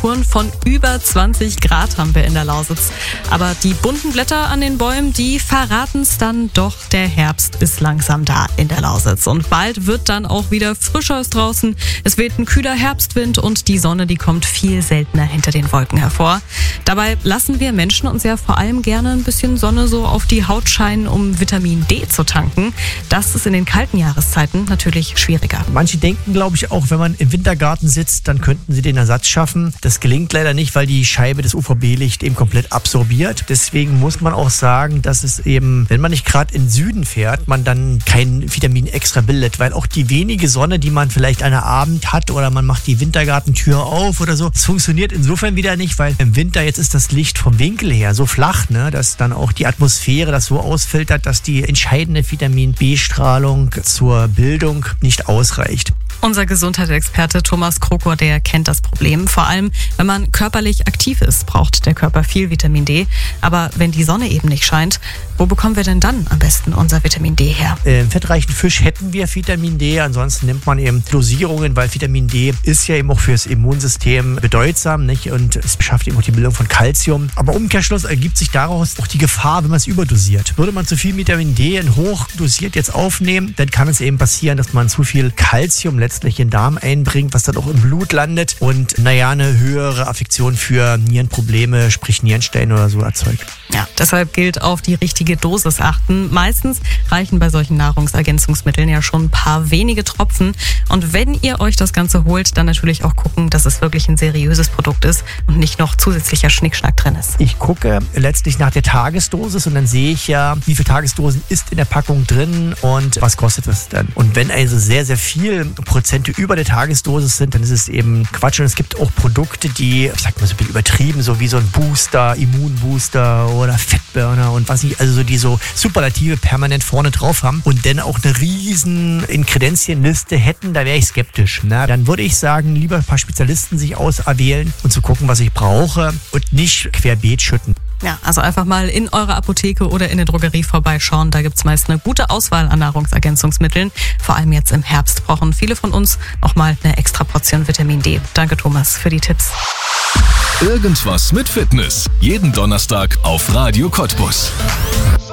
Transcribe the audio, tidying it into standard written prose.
Temperaturen von über 20 Grad haben wir in der Lausitz. Aber die bunten Blätter an den Bäumen, die verraten es dann doch, der Herbst ist langsam da in der Lausitz. Und bald wird dann auch wieder frischer draußen. Es weht ein kühler Herbstwind und die Sonne, die kommt viel seltener hinter den Wolken hervor. Dabei lassen wir Menschen uns ja vor allem gerne ein bisschen Sonne so auf die Haut scheinen, um Vitamin D zu tanken. Das ist in den kalten Jahreszeiten natürlich schwieriger. Manche denken, glaube ich, auch, wenn man im Wintergarten sitzt, dann könnten sie den Ersatz schaffen. Das gelingt leider nicht, weil die Scheibe des UVB-Licht eben komplett absorbiert. Deswegen muss man auch sagen, dass es eben, wenn man nicht gerade in den Süden fährt, man dann kein Vitamin extra bildet, weil auch die wenige Sonne, die man vielleicht an der Abend hat oder man macht die Wintergartentür auf oder so, das funktioniert insofern wieder nicht, weil im Winter jetzt ist das Licht vom Winkel her so flach, dass dann auch die Atmosphäre das so ausfiltert, dass die entscheidende Vitamin B-Strahlung zur Bildung nicht ausreicht. Unser Gesundheitsexperte Thomas Krokor, der kennt das Problem. Vor allem, wenn man körperlich aktiv ist, braucht der Körper viel Vitamin D. Aber wenn die Sonne eben nicht scheint, wo bekommen wir denn dann am besten unser Vitamin D her? Im fettreichen Fisch hätten wir Vitamin D. Ansonsten nimmt man eben Dosierungen, weil Vitamin D ist ja eben auch fürs Immunsystem bedeutsam, nicht? Und es schafft eben auch die Bildung von Calcium. Aber im Umkehrschluss ergibt sich daraus auch die Gefahr, wenn man es überdosiert. Würde man zu viel Vitamin D in hochdosiert jetzt aufnehmen, dann kann es eben passieren, dass man zu viel Calcium letztlich in den Darm einbringt, was dann auch im Blut landet und eine höhere Affektion für Nierenprobleme, sprich Nierensteine oder so erzeugt. Ja, deshalb gilt auf die richtige Dosis achten. Meistens reichen bei solchen Nahrungsergänzungsmitteln ja schon ein paar wenige Tropfen. Und wenn ihr euch das Ganze holt, dann natürlich auch gucken, dass es wirklich ein seriöses Produkt ist und nicht noch zusätzlicher Schnickschnack drin ist. Ich gucke letztlich nach der Tagesdosis und dann sehe ich ja, wie viel Tagesdosen ist in der Packung drin und was kostet es dann. Und wenn also sehr, sehr viel Prozente über der Tagesdosis sind, dann ist es eben Quatsch. Und es gibt auch Produkte, die, ich sag mal so ein bisschen übertrieben, so wie so ein Booster, Immunbooster oder Fettburner und was nicht, also so die so Superlative permanent vorne drauf haben und dann auch eine riesen Ingredienzienliste hätten, da wäre ich skeptisch. Dann würde ich sagen, lieber ein paar Spezialisten sich auserwählen und zu gucken, was ich brauche und nicht querbeet schütten. Ja, also einfach mal in eurer Apotheke oder in der Drogerie vorbeischauen. Da gibt's meist eine gute Auswahl an Nahrungsergänzungsmitteln. Vor allem jetzt im Herbst brauchen viele von uns noch mal eine extra Portion Vitamin D. Danke, Thomas, für die Tipps. Irgendwas mit Fitness. Jeden Donnerstag auf Radio Cottbus.